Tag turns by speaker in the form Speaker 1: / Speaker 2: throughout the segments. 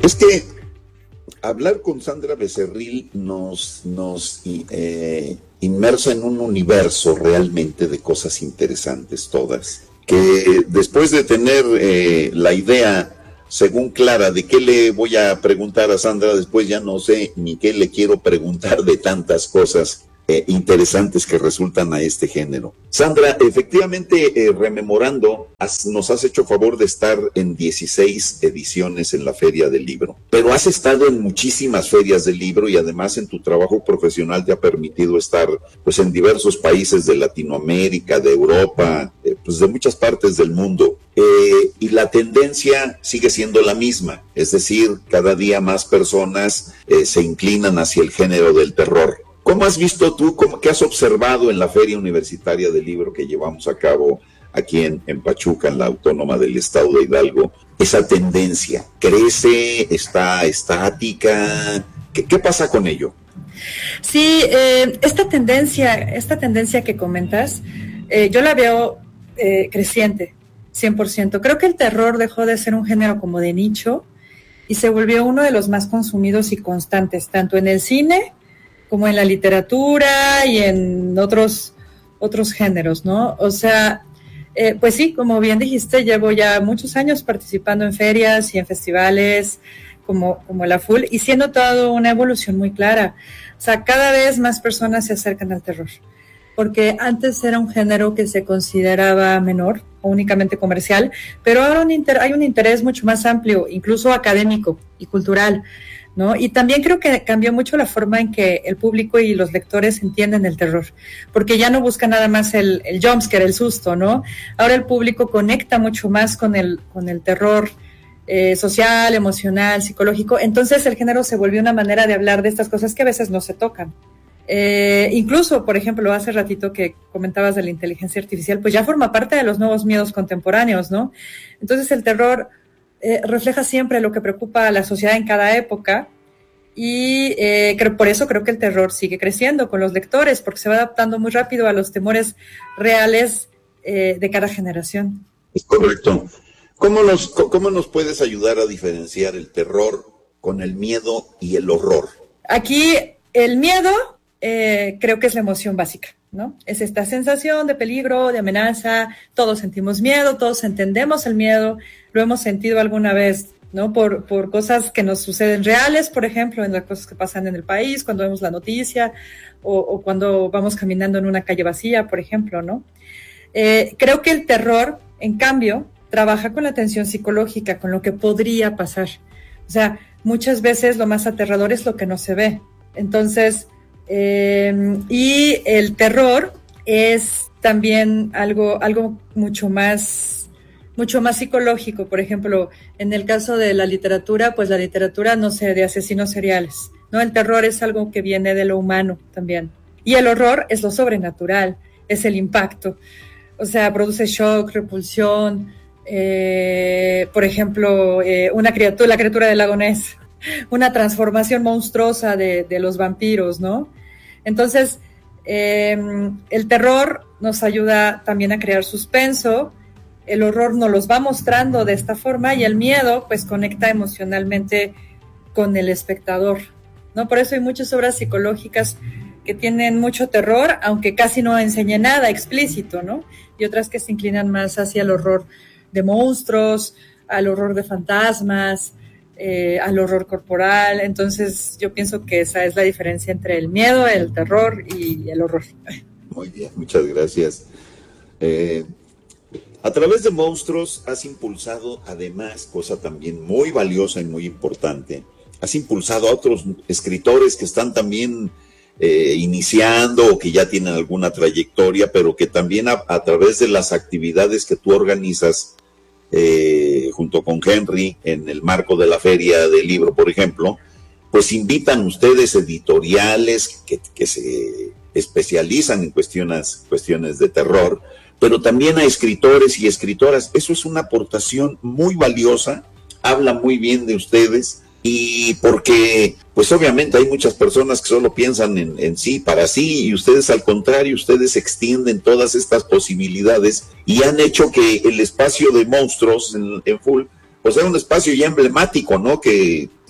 Speaker 1: Es que hablar con Sandra Becerril nos inmersa en un universo realmente de cosas interesantes todas, que después de tener la idea según clara de qué le voy a preguntar a Sandra, después ya no sé ni qué le quiero preguntar de tantas cosas interesantes que resultan a este género. Sandra, efectivamente, rememorando, nos has hecho favor de estar en 16 ediciones en la Feria del Libro, pero has estado en muchísimas ferias del libro y además en tu trabajo profesional te ha permitido estar pues en diversos países de Latinoamérica, de Europa, pues de muchas partes del mundo. Y la tendencia sigue siendo la misma, es decir, cada día más personas se inclinan hacia el género del terror. ¿Cómo has visto tú, qué has observado en la Feria Universitaria del Libro que llevamos a cabo aquí en Pachuca, en la Autónoma del Estado de Hidalgo, esa tendencia? ¿Crece? ¿Está estática? ¿Qué pasa con ello?
Speaker 2: Sí, esta tendencia que comentas, yo la veo creciente, 100%. Creo que el terror dejó de ser un género como de nicho y se volvió uno de los más consumidos y constantes, tanto en el cine como en la literatura y en otros géneros, ¿no? O sea, pues sí, como bien dijiste, llevo ya muchos años participando en ferias y en festivales como la FUL, y sí he notado una evolución muy clara. O sea, cada vez más personas se acercan al terror, porque antes era un género que se consideraba menor o únicamente comercial, pero ahora hay un interés mucho más amplio, incluso académico y cultural, ¿no? Y también creo que cambió mucho la forma en que el público y los lectores entienden el terror, porque ya no busca nada más el jumpscare, el susto, ¿no? Ahora el público conecta mucho más con el terror social, emocional, psicológico. Entonces el género se volvió una manera de hablar de estas cosas que a veces no se tocan. Incluso, por ejemplo, hace ratito que comentabas de la inteligencia artificial, pues ya forma parte de los nuevos miedos contemporáneos, ¿no? Entonces el terror refleja siempre lo que preocupa a la sociedad en cada época y por eso creo que el terror sigue creciendo con los lectores, porque se va adaptando muy rápido a los temores reales de cada generación.
Speaker 1: Es correcto. ¿Cómo nos puedes ayudar a diferenciar el terror con el miedo y el horror?
Speaker 2: Aquí el miedo creo que es la emoción básica, ¿no? Es esta sensación de peligro, de amenaza. Todos sentimos miedo, todos entendemos el miedo, lo hemos sentido alguna vez, ¿no? Por cosas que nos suceden reales, por ejemplo, en las cosas que pasan en el país, cuando vemos la noticia o cuando vamos caminando en una calle vacía, por ejemplo, ¿no? Creo que el terror, en cambio, trabaja con la tensión psicológica, con lo que podría pasar. O sea, muchas veces lo más aterrador es lo que no se ve. Entonces, y el terror es también algo mucho más psicológico. Por ejemplo, en el caso de la literatura, pues la literatura, no sé, de asesinos seriales, ¿no? El terror es algo que viene de lo humano también. Y el horror es lo sobrenatural, es el impacto. O sea, produce shock, repulsión. Por ejemplo, la criatura del lago Ness, una transformación monstruosa de los vampiros, ¿no? Entonces, el terror nos ayuda también a crear suspenso, el horror nos los va mostrando de esta forma y el miedo, pues, conecta emocionalmente con el espectador, ¿no? Por eso hay muchas obras psicológicas que tienen mucho terror, aunque casi no enseñan nada explícito, ¿no? Y otras que se inclinan más hacia el horror de monstruos, al horror de fantasmas, al horror corporal. Entonces yo pienso que esa es la diferencia entre el miedo, el terror y el horror.
Speaker 1: Muy bien, muchas gracias. A través de Monstruos has impulsado, además, cosa también muy valiosa y muy importante, has impulsado a otros escritores que están también iniciando o que ya tienen alguna trayectoria, pero que también a través de las actividades que tú organizas junto con Henry en el marco de la Feria del Libro, por ejemplo, pues invitan ustedes editoriales que se especializan en cuestiones de terror, pero también a escritores y escritoras. Eso es una aportación muy valiosa, habla muy bien de ustedes. Y porque, pues obviamente hay muchas personas que solo piensan en sí, para sí, y ustedes al contrario, ustedes extienden todas estas posibilidades y han hecho que el espacio de Monstruos en FUL, pues sea un espacio ya emblemático, ¿no? Que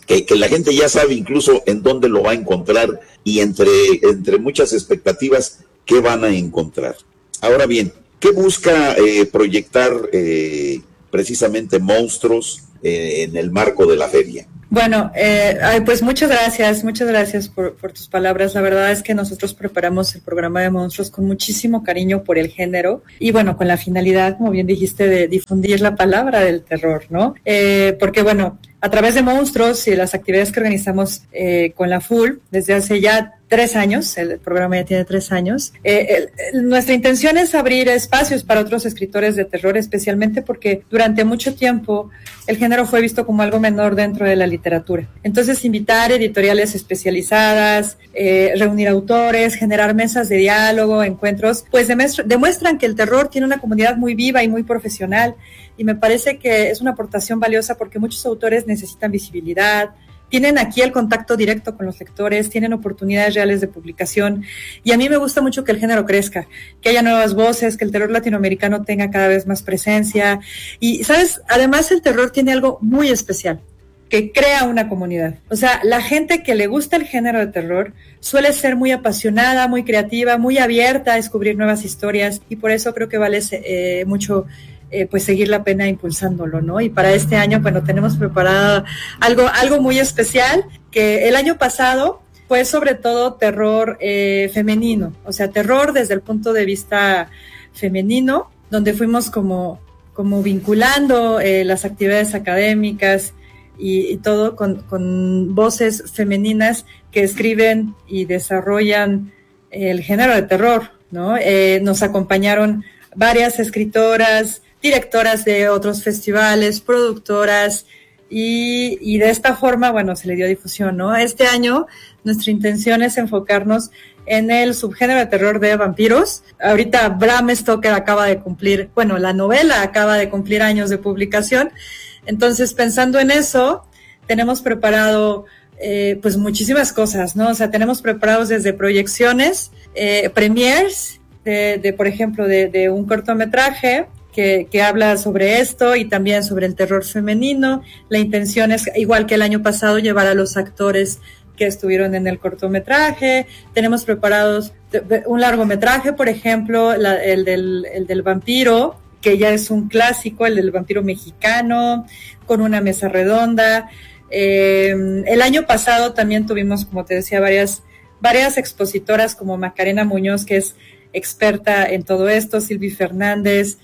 Speaker 1: que la gente ya sabe incluso en dónde lo va a encontrar y entre muchas expectativas, ¿qué van a encontrar? Ahora bien, ¿qué busca proyectar precisamente Monstruos en el marco de la feria?
Speaker 2: Bueno, pues muchas gracias por tus palabras. La verdad es que nosotros preparamos el programa de Monstruos con muchísimo cariño por el género y bueno, con la finalidad, como bien dijiste, de difundir la palabra del terror, ¿no? Porque bueno, a través de Monstruos y las actividades que organizamos con la FUL desde hace ya 3 años, el programa ya tiene 3 años, nuestra intención es abrir espacios para otros escritores de terror, especialmente porque durante mucho tiempo el género fue visto como algo menor dentro de la literatura. Entonces, invitar editoriales especializadas, reunir autores, generar mesas de diálogo, encuentros, pues demuestran que el terror tiene una comunidad muy viva y muy profesional, y me parece que es una aportación valiosa porque muchos autores necesitan visibilidad, tienen aquí el contacto directo con los lectores, tienen oportunidades reales de publicación, y a mí me gusta mucho que el género crezca, que haya nuevas voces, que el terror latinoamericano tenga cada vez más presencia. Y, ¿sabes? Además, el terror tiene algo muy especial, que crea una comunidad. O sea, la gente que le gusta el género de terror suele ser muy apasionada, muy creativa, muy abierta a descubrir nuevas historias, y por eso creo que vale mucho pues seguir la pena impulsándolo, ¿no? Y para este año, bueno, tenemos preparado algo muy especial, que el año pasado fue sobre todo terror femenino, o sea, terror desde el punto de vista femenino, donde fuimos como vinculando las actividades académicas y todo con voces femeninas que escriben y desarrollan el género de terror, ¿no? Nos acompañaron varias escritoras, directoras de otros festivales, productoras, y de esta forma, bueno, se le dio difusión, ¿no? Este año nuestra intención es enfocarnos en el subgénero de terror de vampiros. Ahorita Bram Stoker la novela acaba de cumplir años de publicación, entonces pensando en eso, tenemos preparado pues muchísimas cosas, ¿no? O sea, tenemos preparados desde proyecciones, premieres, por ejemplo, de un cortometraje que habla sobre esto y también sobre el terror femenino. La intención es, igual que el año pasado, llevar a los actores que estuvieron en el cortometraje. Tenemos preparados un largometraje, por ejemplo, el del vampiro, que ya es un clásico, el del vampiro mexicano, con una mesa redonda. El año pasado también tuvimos, como te decía, varias expositoras como Macarena Muñoz, que es experta en todo esto, Silvi Fernández,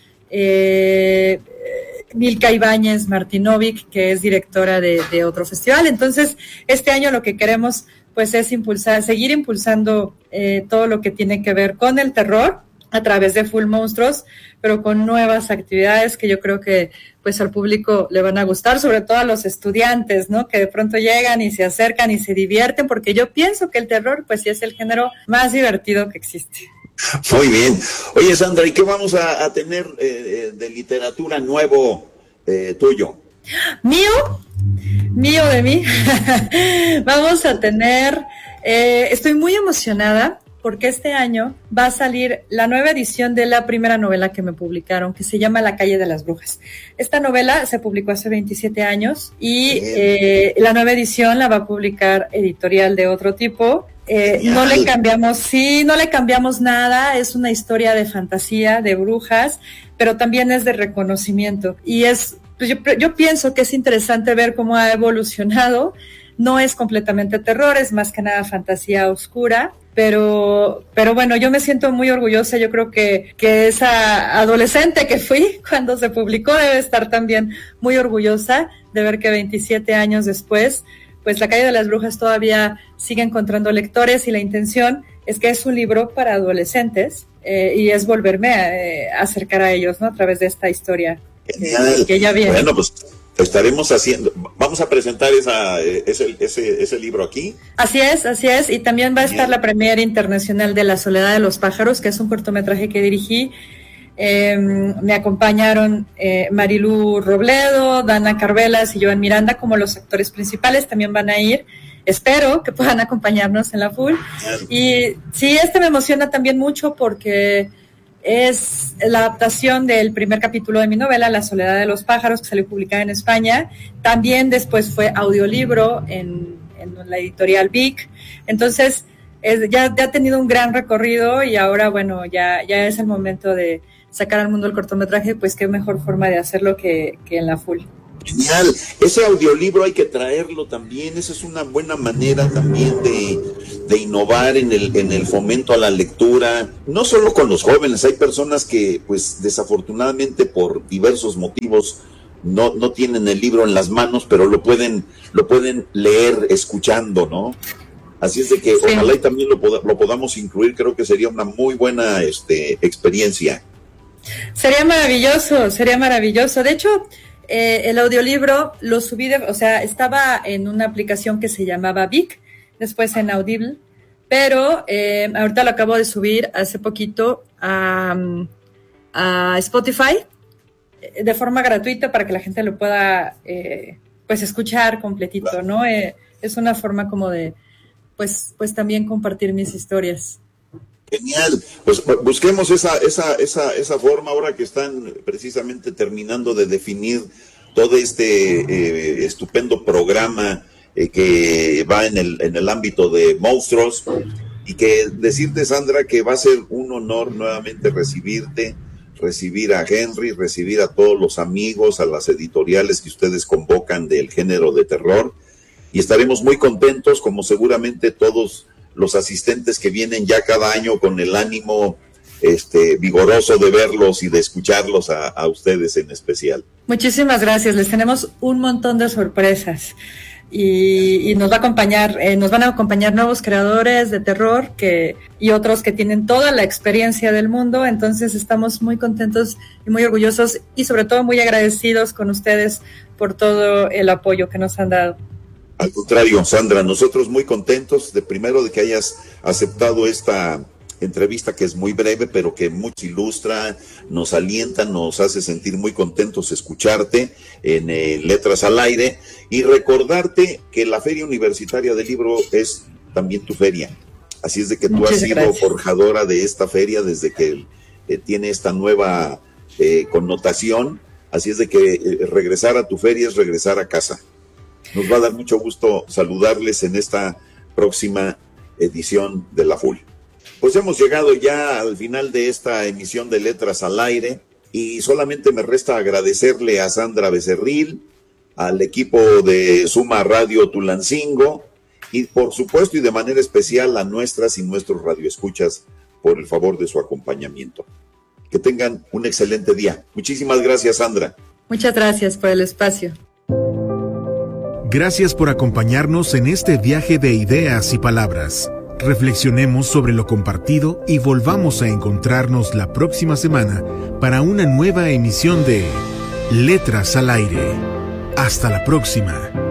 Speaker 2: Milka Ibáñez Martinovic, que es directora de otro festival. Entonces, este año lo que queremos pues es seguir impulsando todo lo que tiene que ver con el terror a través de Full Monstruos, pero con nuevas actividades que yo creo que pues al público le van a gustar, sobre todo a los estudiantes, ¿no? Que de pronto llegan y se acercan y se divierten, porque yo pienso que el terror pues sí es el género más divertido que existe.
Speaker 1: Muy bien. Oye, Sandra, ¿y qué vamos a tener de literatura nuevo tuyo?
Speaker 2: Mío de mí. Vamos a tener, estoy muy emocionada porque este año va a salir la nueva edición de la primera novela que me publicaron, que se llama La calle de las brujas. Esta novela se publicó hace 27 años y la nueva edición la va a publicar Editorial de Otro Tipo. No le cambiamos nada, es una historia de fantasía, de brujas, pero también es de reconocimiento. Y yo pienso que es interesante ver cómo ha evolucionado. No es completamente terror, es más que nada fantasía oscura, pero bueno, yo me siento muy orgullosa. Yo creo que esa adolescente que fui cuando se publicó debe estar también muy orgullosa de ver que 27 años después, pues La calle de las brujas todavía sigue encontrando lectores, y la intención es que es un libro para adolescentes y es volverme a acercar a ellos, ¿no? A través de esta historia que ya viene.
Speaker 1: Bueno, pues vamos a presentar ese libro aquí.
Speaker 2: Así es, y también va a estar la premiere internacional de La soledad de los pájaros, que es un cortometraje que dirigí. Me acompañaron Marilu Robledo, Dana Carvelas y Joan Miranda como los actores principales. También van a ir, espero que puedan acompañarnos en la FUL. Y sí, me emociona también mucho porque Es la adaptación del primer capítulo de mi novela, La soledad de los pájaros, que salió publicada en España. También después fue audiolibro en la editorial Vic. Entonces, ya ha tenido un gran recorrido y ahora, bueno, ya es el momento de sacar al mundo el cortometraje, pues qué mejor forma de hacerlo que en la Full.
Speaker 1: Genial, ese audiolibro hay que traerlo también, esa es una buena manera también de innovar en el fomento a la lectura, no solo con los jóvenes, hay personas que pues desafortunadamente por diversos motivos no tienen el libro en las manos, pero lo pueden leer escuchando, ¿no? Así es de que sí, ojalá y también lo podamos incluir, creo que sería una muy buena experiencia.
Speaker 2: Sería maravilloso. De hecho, el audiolibro lo subí, estaba en una aplicación que se llamaba Vic, después en Audible, pero ahorita lo acabo de subir hace poquito a Spotify de forma gratuita para que la gente lo pueda pues escuchar completito, ¿no? Es una forma como de pues también compartir mis historias.
Speaker 1: Genial, pues busquemos esa forma ahora que están precisamente terminando de definir todo este estupendo programa que va en el ámbito de monstruos, y que decirte, Sandra, que va a ser un honor nuevamente recibir a Henry, recibir a todos los amigos, a las editoriales que ustedes convocan del género de terror, y estaremos muy contentos, como seguramente todos los asistentes que vienen ya cada año con el ánimo vigoroso de verlos y de escucharlos a ustedes en especial.
Speaker 2: Muchísimas gracias, les tenemos un montón de sorpresas y nos van a acompañar nuevos creadores de terror y otros que tienen toda la experiencia del mundo, entonces estamos muy contentos y muy orgullosos y sobre todo muy agradecidos con ustedes por todo el apoyo que nos han dado.
Speaker 1: Al contrario, Sandra, nosotros muy contentos de que hayas aceptado esta entrevista, que es muy breve, pero que mucho ilustra, nos alienta, nos hace sentir muy contentos escucharte en Letras al Aire, y recordarte que la Feria Universitaria del Libro es también tu feria. Así es de que tú has sido forjadora de esta feria desde que tiene esta nueva connotación. Así es de que regresar a tu feria es regresar a casa. Nos va a dar mucho gusto saludarles en esta próxima edición de La Full. Pues hemos llegado ya al final de esta emisión de Letras al Aire, y solamente me resta agradecerle a Sandra Becerril, al equipo de Suma Radio Tulancingo, y por supuesto y de manera especial a nuestras y nuestros radioescuchas por el favor de su acompañamiento. Que tengan un excelente día. Muchísimas gracias, Sandra.
Speaker 2: Muchas gracias por el espacio.
Speaker 3: Gracias por acompañarnos en este viaje de ideas y palabras. Reflexionemos sobre lo compartido y volvamos a encontrarnos la próxima semana para una nueva emisión de Letras al Aire. Hasta la próxima.